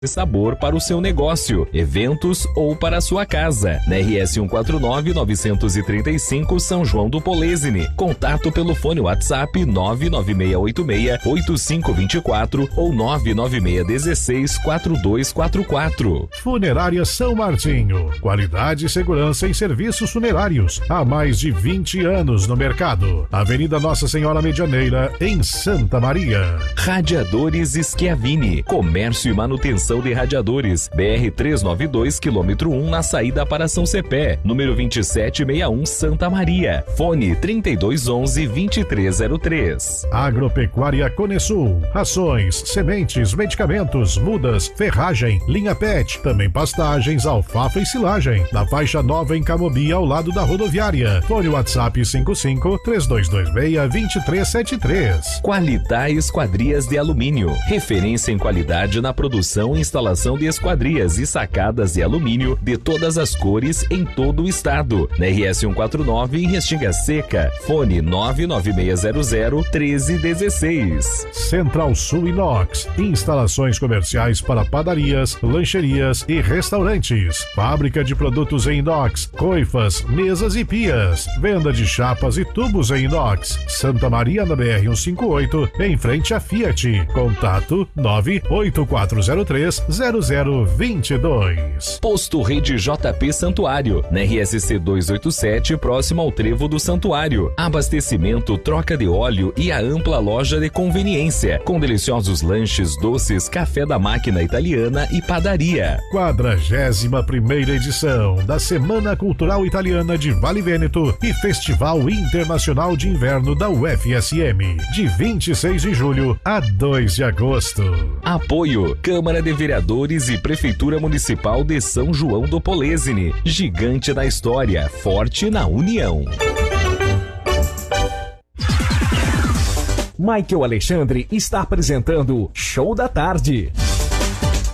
sabor para o seu negócio, eventos ou para a sua casa. Na RS 149 935 São João do Polesine. Contato pelo fone WhatsApp 99686-8524 ou 99616-4244. Funerária São Martinho. Qualidade e segurança em serviços funerários. Há mais de 20 anos no mercado. Avenida Nossa Senhora Medianeira, em Santa Maria. Radiadores Schiavini. Comércio e manutenção de radiadores. BR-392, quilômetro 1, na saída para São Cepé. Número 2761, Santa Maria. Fone 3211-2303. Agropecuária Conesul. Rações, sementes, medicamentos, mudas, ferragem, linha PET. Também pastagens, alfafa e silagem. Na faixa nova em Camobi, ao lado da rodoviária. Fone WhatsApp 55-3226-2373. Qualitá Esquadrias de Alumínio. Referência em qualidade na produção e instalação de esquadrias e sacadas de alumínio de todas as cores em todo o estado. Na RS 149, em Restinga Seca. Fone 99600-1316. Central Sul Inox. Instalações comerciais para padarias, lancherias e restaurantes. Fábrica de produtos em inox, coifas, mesas e pias. Venda de chapas e tubos em inox. Santa Maria na BR 158, em frente à Fiat. Contato 98403-0022. Posto Rede JP Santuário. Na RSC 287, próximo ao Trevo do Santuário. Abastecimento, troca de óleo e a ampla loja de conveniência. Com deliciosos lanches, doces, café da máquina italiana e padaria. 41ª edição da Semana Cultural Italiana de Vale Vêneto e Festival Internacional de Inverno da UFSM. De 26 de julho a 2 de agosto. Apoio: Câmara de Vereadores e Prefeitura Municipal de São João do Polesine. Gigante na história, forte na união. Michael Alexandre está apresentando Show da Tarde.